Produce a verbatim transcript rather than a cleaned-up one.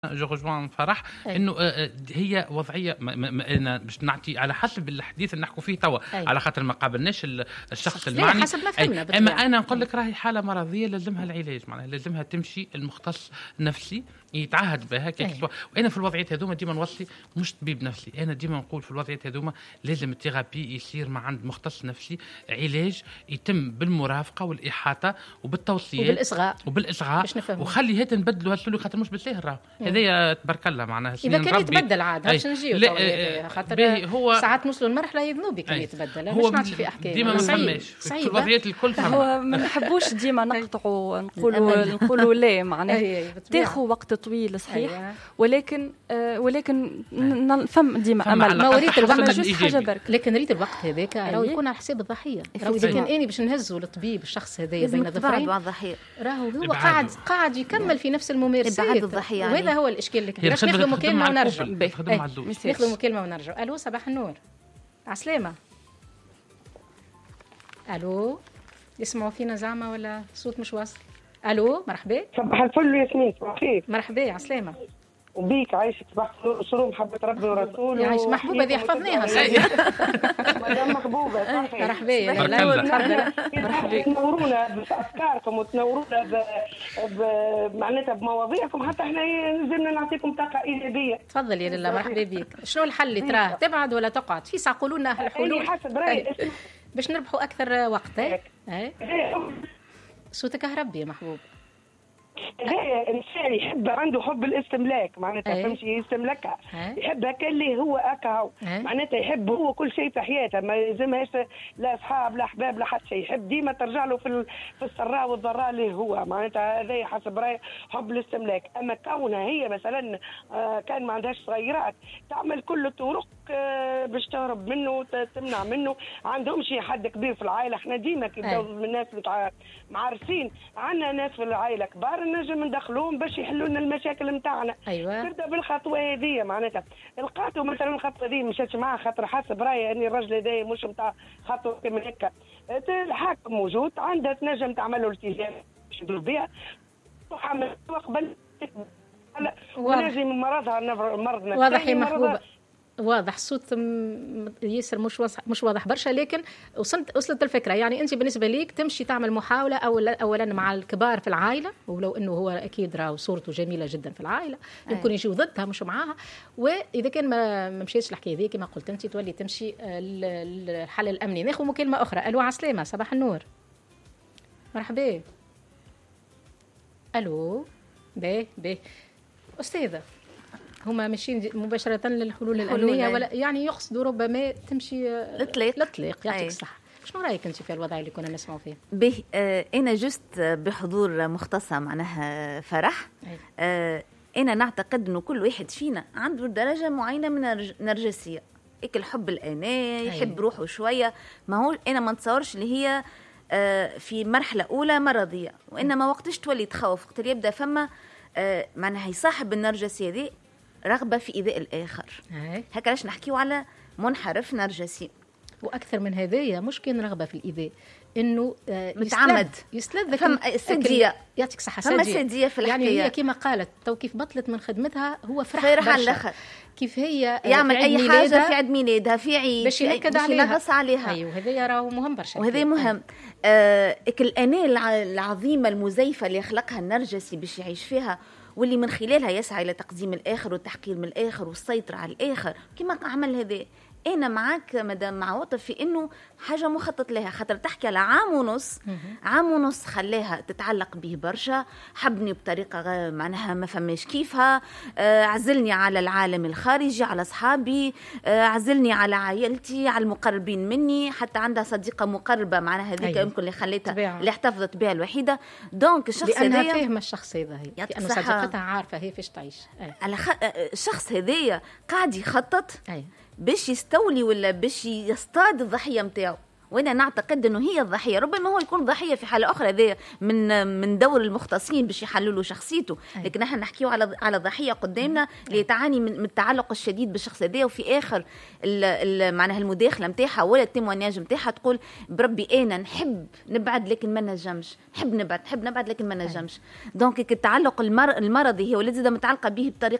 جو رجوان فرح انه هي وضعيه انا باش نعطي على حسب الحديث اللي نحكوا فيه توا على خاطر ما قابلناش الشخص المعني حسب ما فهمنا. اما انا نقول لك راهي حاله مرضيه لازمها العلاج، معناها لازمها تمشي المختص نفسي يتعهد بها كيف. وانا في الوضعيات هذوما ديما نوصي مش طبيب نفسي، انا ديما نقول في الوضعيات هذوما لازم الثيرابي يصير مع عند مختص نفسي، علاج يتم بالمرافقه والاحاطه وبالتوصيات وبالاصغاء وبالاصغاء وخلي هات نبدلوا هالسلوك خاطر مش بالساهل راه هذايا تبارك الله معناها اذا كان يتبدل عاد باش نجيو خاطر هو ساعات نوصلوا لمرحله يذنوبي كان يتبدل مش نعطي في احكام ديما ما نفهمش في الوضعيات الكل هو ما نحبوش ديما نقطعوا نقولوا نقولوا لا معناها تاخذ وقت طويل صحيح، ولكن آه ولكن نفهم ديما امل ما وريت الوقت جوست حاجه برك، لكن ريت الوقت هذاك راهو يكون على حساب الضحيه. راهو اذا كان اني باش نهزوا للطبيب الشخص هذايا بين ظفرين راهو هو قاعد قاعد يكمل في نفس الممارسات وهذا هو الاشكال الكبير. ناخذ مكالمه ونرجع ناخذ مكالمه ونرجع. الو صباح النور، عسلامه. الو يسمعوا فينا زعما ولا صوت مش واصل؟ الو مرحبا. صباح الفل ياسمين، صباح الخير. مرحبا عسلامه. وبيك عايشك صباح النور محبة ربي ورسوله. يعيش محبوبة ذي حفظناها مدام محبوبة صحيح. مرحبا يا لا مرحبا. تنورونا بأفكاركم وتنورونا معناتها بمواضيعكم حتى احنا نزلنا نعطيكم طاقة إيجابية. تفضل يا لاله مرحبا بيك. شنو الحل اللي تراه تبعد ولا تقعد؟ في ساعة قولوا لنا الحلول حسب رأيي باش نربحوا أكثر وقت. اي صوتك هربي يا محبوب. هذا انسان يحب عنده حب الاستملاك معناتها فهمتي يستملكها يحب هكا اللي هو هكا معناتها يحب هو كل شيء في حياته ما يلزمهاش لا اصحاب لا احباب لا حتى شيء، يحب ديما ترجع له في في السراء والضراء اللي هو معناتها هذا حسب راي حب الاستملاك. اما كونها هي مثلا كان ما عندهاش صغيرات تعمل كل الطرق باش تهرب منه تمنع منه، عندهم شيء حد كبير في العائله. احنا ديما كي من الناس اللي معرفين عندنا ناس في العائله كبار نجم ندخلوهم باش يحلوا لنا المشاكل نتاعنا. ايوه تبدا بالخطوه هذه معناتها لقاتوا مثلا الخطوه هذه مشات معاه خاطر حسب رايي اني الراجل هذا مش نتاع خطوه كما هكا. الحاكم موجود عندها تنجم تعمل له التزام باش يدير بها وعمل قبل ولازم مرضها مرض نفسي. واضح يا محبوبه واضح الصوت ياسر مش واضح مش واضح برشا، لكن وصلت وصلت الفكره. يعني انت بالنسبه ليك تمشي تعمل محاوله اولا اولا مع الكبار في العائله، ولو انه هو اكيد راه صورته جميله جدا في العائله يمكن يجيو ضدها مش معاها. واذا كان ما مشيتش الحكايه ذي كما قلت انت تولي تمشي الحل الامني. ناخذ مكالمه اخرى. الو عسلامه صباح النور. مرحبا. الو باهي باهي استاذه هما ماشيين مباشرة للحلول الأمنية ولا يعني يقصدوا ربما تمشي للطلاق. للطلاق يعطيك الصحة. شنو رأيك أنت في الوضع اللي كنا نسمعوا فيه؟ به آه أنا جست بحضور مختصة معناها فرح. آه أنا نعتقد إنه كل واحد فينا عنده درجة معينة من النرجسية. إك الحب الأناني يحب روحه شوية، ما هو أنا ما نتصورش اللي هي آه في مرحلة أولى مرضية، وإنما وقتش تولي تخوف وقت يبدأ فما آه معناها يصاحب النرجسية دي رغبة في إيذاء الآخر. هكا لاش نحكيو على منحرف نرجسي. وأكثر من هذايا مش كان رغبة في الإيذاء، إنه متعمد يستلذ فم سدية. يعطيك صحة فما سدية في الحكاية. يعني هي كما قالت تو كيف بطلت من خدمتها هو فرح برشا كيف هي يعمل أي حاجة في عيد ميلادها في عيد باش ينكد عليها عليها. أيوه هذا راهو مهم برشا وهذا مهم. آه الأناة العظيمة المزيفة اللي يخلقها النرجسي باش يعيش فيها واللي من خلالها يسعى إلى تقديم الآخر والتحقير من الآخر والسيطرة على الآخر كما عمل هذا. أنا معك مدام معوطف في إنه حاجة مخطط لها، خاطر تحكي على عام ونص عام ونص خلاها تتعلق به برشا، حبني بطريقة معناها ما فماش كيفها، آه عزلني على العالم الخارجي على أصحابي، آه عزلني على عائلتي على المقربين مني، حتى عندها صديقة مقربة معناها هذيك أيوة. يمكن اللي خليتها اللي احتفظت بها الوحيدة. دونك الشخص لأنها فاهمة الشخص هذا هي لأنه صديقتها عارفة هي فيش تعيش. أيوة. على خ... الشخص هذايا قاعد يخطط أيوة. باش يستولي ولا باش يصطاد الضحية متاعه، وانا نعتقد انه هي الضحيه، ربما هو يكون ضحيه في حاله اخرى، هذا من من دور المختصين باش يحللوا شخصيته، لكن نحن نحكيو على على ضحيه قدامنا اللي تعاني من التعلق الشديد بالشخص هذا، وفي اخر معناها المداخله نتاعها ولا التيمونياج نتاعها تقول بربي انا نحب نبعد لكن ما نجمش، نحب نبعد نحب نبعد لكن ما نجمش. دونك التعلق المرضي هي ولات زاده متعلقه به بطريقه